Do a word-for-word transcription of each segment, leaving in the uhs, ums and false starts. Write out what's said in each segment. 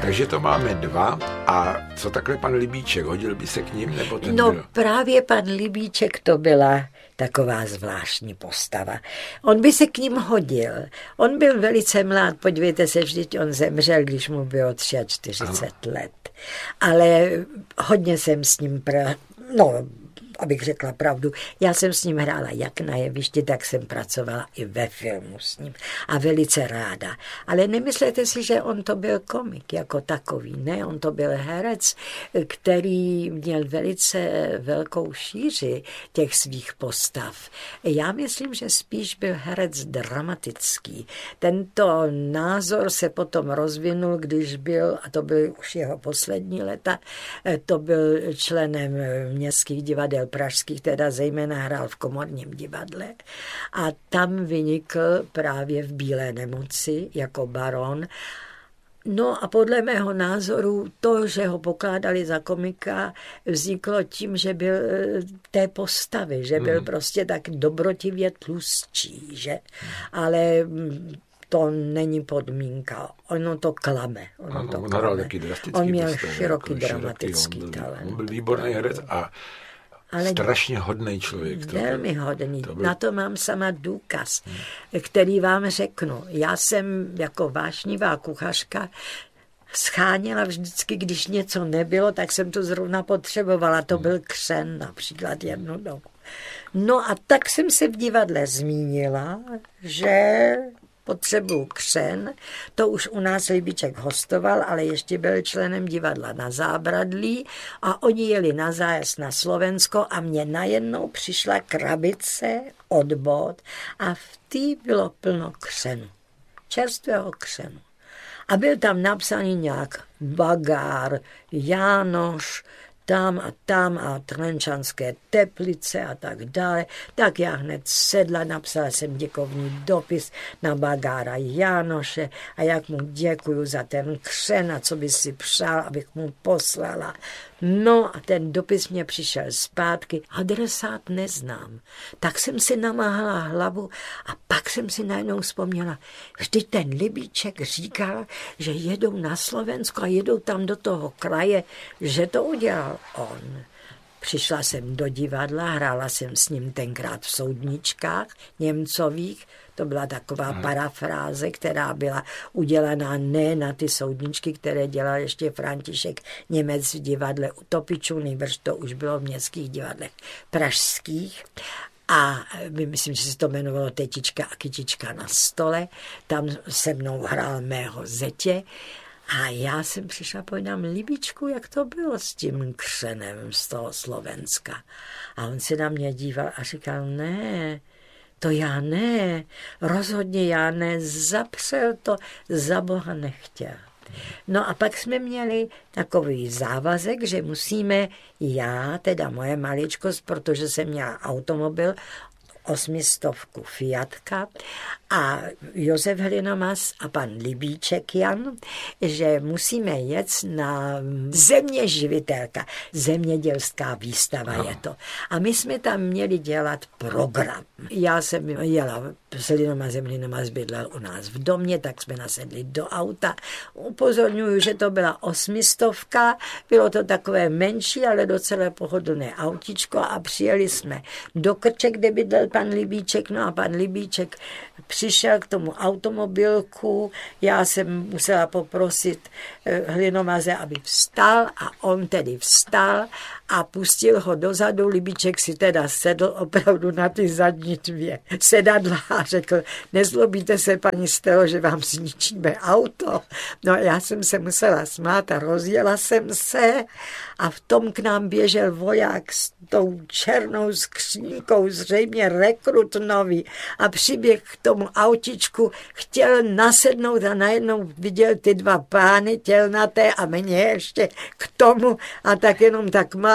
Takže to máme dva. A co takhle pan Libíček? Hodil by se k ním? Nebo ten no byl? Právě pan Libíček to byla taková zvláštní postava. On by se k ním hodil. On byl velice mlád, podívejte se, vždyť on zemřel, když mu bylo čtyřicet tři let. Ale hodně jsem s ním, pra... no, abych řekla pravdu, já jsem s ním hrála jak na jevišti, tak jsem pracovala i ve filmu s ním a velice ráda. Ale nemyslete si, že on to byl komik jako takový, ne, on to byl herec, který měl velice velkou šíři těch svých postav. Já myslím, že spíš byl herec dramatický. Tento názor se potom rozvinul, když byl, a to byl už jeho poslední léta, to byl členem městských divadel pražských, teda zejména hrál v Komorním divadle a tam vynikl právě v Bílé nemoci jako baron. No a podle mého názoru to, že ho pokládali za komika, vzniklo tím, že byl té postavy, že byl mm. prostě tak dobrotivě tlustší, že? Ale to není podmínka. Ono to klame. Ono ano, to on, klame. on měl postavy, široký jako dramatický široký, on byl, talent. On byl výborný herec a ale strašně hodný člověk. To velmi byl, hodný. To byl... Na to mám sama důkaz, hmm. který vám řeknu. Já jsem jako vášnivá kuchařka scháněla vždycky, když něco nebylo, tak jsem to zrovna potřebovala. To byl křen například jednu dobu. No a tak jsem se v divadle zmínila, že potřebuju křen. To už u nás Libíček hostoval, ale ještě byl členem divadla na Zábradlí a oni jeli na zájezd na Slovensko a mně najednou přišla krabice od bod a v té bylo plno křenu. Čerstvého křenu. A byl tam napsaný nějak Bagár, Jánoš, tam a tam a Trenčanské Teplice a tak dále. Tak já hned sedla, napsala jsem děkovný dopis na Bagára Jánoše a jak mu děkuju za ten křen a co by si přál, abych mu poslala. No a ten dopis mě přišel zpátky, adresát neznám. Tak jsem si namáhala hlavu a pak jsem si najednou vzpomněla, vždyť ten Libíček říkal, že jedou na Slovensko a jedou tam do toho kraje, že to udělal on. Přišla jsem do divadla, hrála jsem s ním tenkrát v Soudničkách němcových. To byla taková parafráze, která byla udělaná ne na ty soudničky, které dělal ještě František Němec v divadle Utopičů, nejbrž to už bylo v městských divadlech pražských. A myslím, že se to jmenovalo Tetička a kytička na stole. Tam se mnou hrál mého zetě. A já jsem přišla, povídám, Libíčku, jak to bylo s tím křenem z toho Slovenska. A on se na mě díval a říkal, ne, to já ne, rozhodně já ne, zapřel to, za Boha nechtěl. No a pak jsme měli takový závazek, že musíme, já, teda moje maličkost, protože jsem měla automobil, osmistovku Fiatka a Josef Hlinomas a pan Libíček Jan, že musíme jet na země živitelka, zemědělská výstava je to. A my jsme tam měli dělat program. Já jsem jela s Hlinomazem, Hlinomaz bydlel u nás v domě, tak jsme nasedli do auta. Upozorňuju, že to byla osmistovka, bylo to takové menší, ale docela pohodlné autičko a přijeli jsme do Krče, kde bydlel pan Libíček, no a pan Libíček přišel k tomu automobilku, já jsem musela poprosit Hlinomaze, aby vstal a on tedy vstal a pustil ho dozadu. Libíček si teda sedl opravdu na ty zadní dvě sedadla a řekl, nezlobíte se, paní Stelo, že vám zničíme auto. No já jsem se musela smát a rozjela jsem se a v tom k nám běžel voják s tou černou skřínkou, zřejmě rekrut nový a přiběh k tomu autičku, chtěl nasednout a najednou viděl ty dva pány tělnaté a mě ještě k tomu a tak jenom tak mával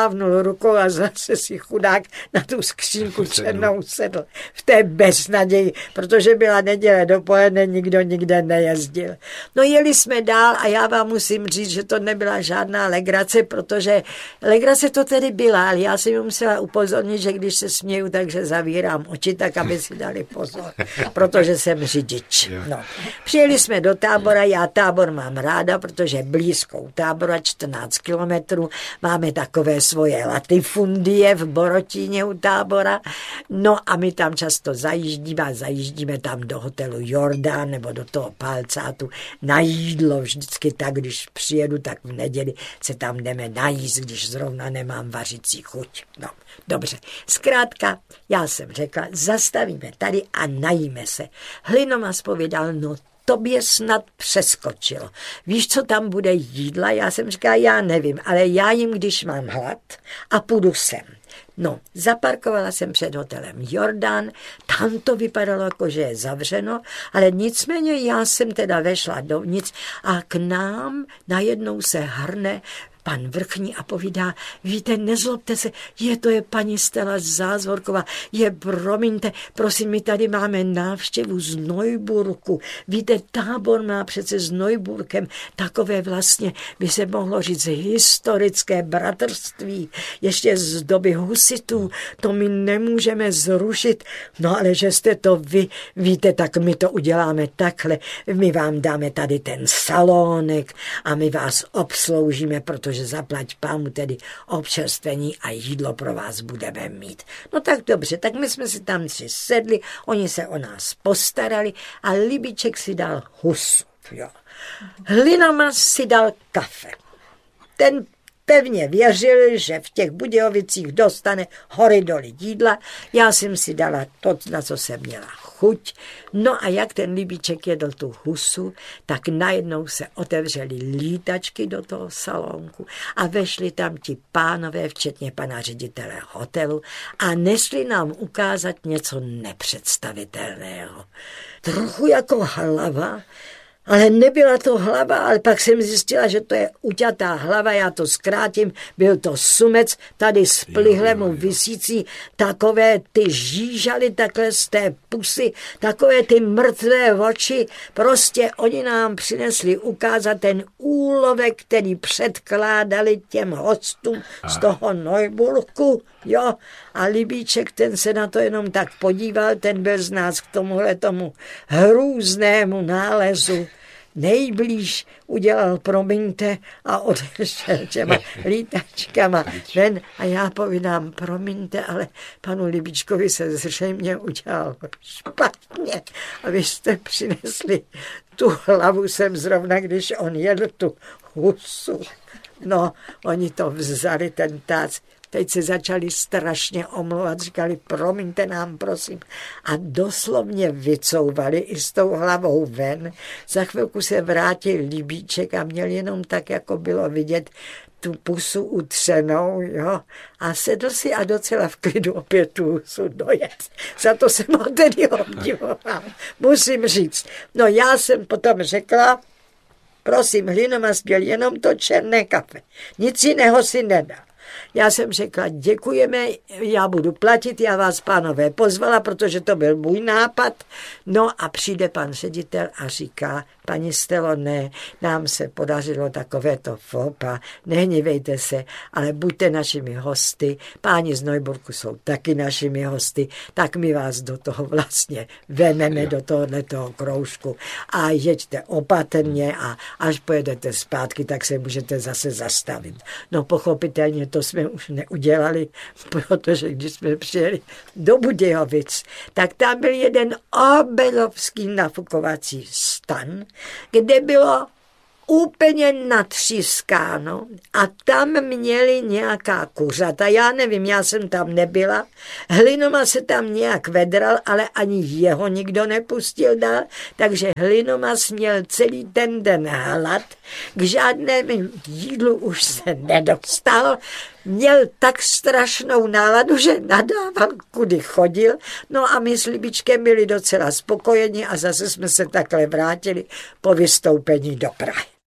mávnul rukou a zase si chudák na tu skřínku černou sedl. V té beznaději, protože byla neděle dopoledne, nikdo nikde nejezdil. No jeli jsme dál a já vám musím říct, že to nebyla žádná legrace, protože legrace to tedy byla, ale já si musela upozornit, že když se směju, takže zavírám oči, tak aby si dali pozor, protože jsem řidič. No. Přijeli jsme do Tábora, já Tábor mám ráda, protože blízkou Tábora, čtrnáct kilometrů, máme takové svoje latifundie v Borotíně u Tábora, no a my tam často zajíždíme a zajíždíme tam do hotelu Jordán nebo do toho Palcátu na jídlo, vždycky tak, když přijedu, tak v neděli se tam jdeme najíst, když zrovna nemám vařící chuť. No, dobře. Zkrátka, já jsem řekla, zastavíme tady a najíme se. Hlinomaz povědal, no tobě snad přeskočilo. Víš, co tam bude jídla? Já jsem říkala, já nevím, ale já jim, když mám hlad a půjdu sem. No, zaparkovala jsem před hotelem Jordán, tam to vypadalo jako, že je zavřeno, ale nicméně já jsem teda vešla dovnitř a k nám najednou se hrne pan vrchní a povídá, víte, nezlobte se, je to je paní Stella Zázvorková, je, promiňte, prosím, my tady máme návštěvu z Neuburku. Víte, Tábor má přece s Neuburkem takové vlastně, by se mohlo říct, historické bratrství, ještě z doby husitů, to my nemůžeme zrušit, no ale že jste to vy, víte, tak my to uděláme takhle, my vám dáme tady ten salónek a my vás obsloužíme, protože zaplať pámu tedy občerstvení a jídlo pro vás budeme mít. No tak dobře, tak my jsme si tam tři sedli, oni se o nás postarali a Libíček si dal husu. Jo. Hlinomaz si dal kafe. Ten pevně věřil, že v těch Budějovicích dostane hory doly jídla. Já jsem si dala to, na co jsem měla chuť. No a jak ten Libíček jedl tu husu, tak najednou se otevřely lítačky do toho salonku a vešli tam ti pánové, včetně pana ředitele hotelu a nesli nám ukázat něco nepředstavitelného. Trochu jako hlava, ale nebyla to hlava, ale pak jsem zjistila, že to je uťatá hlava, já to zkrátím, byl to sumec, tady z plihlemu visící, takové ty žížaly takhle z té pusy, takové ty mrtvé oči, prostě oni nám přinesli ukázat ten úlovek, který předkládali těm hostům z toho Neuburku, jo, a Libíček, ten se na to jenom tak podíval, ten byl z nás k tomuhle tomu hrůznému nálezu nejblíž, udělal promiňte a odešel těma lítačkama ven a já povídám, promiňte, ale panu Libíčkovi se zřejmě udělal špatně a vy jste přinesli tu hlavu sem zrovna, když on jedl tu husu. No, oni to vzali, ten tác. Teď se začali strašně omlouvat, říkali, promiňte nám, prosím. A doslovně vycouvali i s tou hlavou ven. Za chvilku se vrátil Libíček a měl jenom tak, jako bylo vidět, tu pusu utřenou, jo, a sedl si a docela v klidu opět tu husu dojet. Za to jsem ho tedy obdivoval, musím říct. No já jsem potom řekla, prosím, Hlinomaz měl jenom to černé kafe, nic jiného si nedal. Já jsem řekla, děkujeme, já budu platit, já vás, pánové, pozvala, protože to byl můj nápad. No a přijde pan ředitel a říká, paní Stelo, ne, nám se podařilo takovéto fopa, nehnívejte se, ale buďte našimi hosty, páni z Neuburku jsou taky našimi hosty, tak my vás do toho vlastně vememe, do tohoto kroužku a jeďte opatrně a až pojedete zpátky, tak se můžete zase zastavit. No pochopitelně to jsme už neudělali, protože když jsme přijeli do Budějovic, tak tam byl jeden obrovský nafukovací stan, kde bylo úplně natřískáno a tam měli nějaká kuřata. Já nevím, já jsem tam nebyla. Hlinomaz se tam nějak vedral, ale ani jeho nikdo nepustil dál, takže Hlinomaz měl celý ten den hlad, k žádnému jídlu už se nedostal, měl tak strašnou náladu, že nadával, kudy chodil, no a my s Libíčkem byli docela spokojeni a zase jsme se takhle vrátili po vystoupení do Prahy.